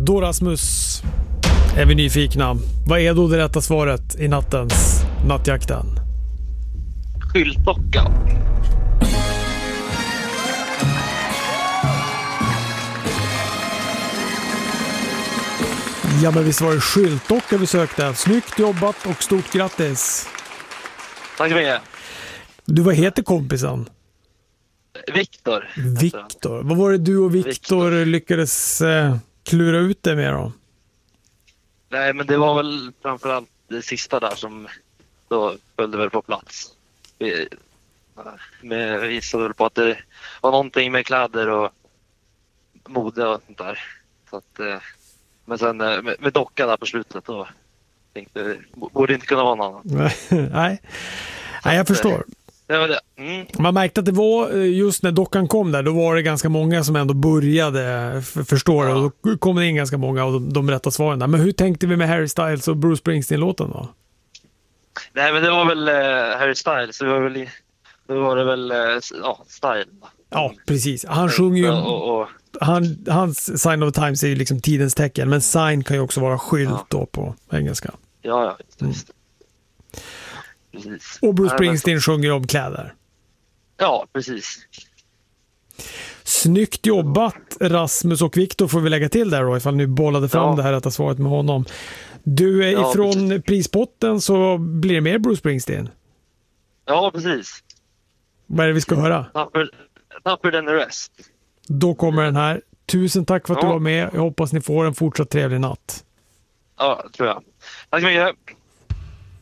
Då Rasmus är vi nyfikna. Vad är då det rätta svaret i nattens nattjakten? Skyltdocka. Ja, men visst var det skyltdocka vi sökte. Snyggt jobbat och stort grattis. Tack så mycket. Du, vad heter kompisen? Viktor. Viktor. Vad var det du och Viktor lyckades klura ut det med då? Nej, men det var väl framförallt det sista där som då föll det väl på plats. Vi visade väl på att det var någonting med kläder och mode och sånt där. Så att, men sen med docka där på slutet då tänkte jag, borde inte kunna vara någon annan. Nej, jag förstår. Det var det. Mm. Man märkte att det var just när dockan kom där, då var det ganska många som ändå började förstå det. Och då kom det in ganska många av de rätta svaren där. Men hur tänkte vi med Harry Styles och Bruce Springsteen-låten då? Nej, men det var väl Harry Styles. Så det var det väl Style. Ja, precis. Han sjunger ju... Hans sign of times är ju liksom tidens tecken. Men sign kan ju också vara skylt då på engelska. Ja, just. Precis. Och Bruce Springsteen sjunger om kläder. Ja, precis. Snyggt jobbat, Rasmus och Viktor, får vi lägga till där då, ifall ni bollade fram det här rätta svaret med honom. Du, ifrån prispotten så blir det mer Bruce Springsteen. Ja, precis. Vad är det vi ska höra? Tougher than the rest. Då kommer den här. Tusen tack för att du var med. Jag hoppas ni får en fortsatt trevlig natt. Ja, tror jag. Tack så mycket.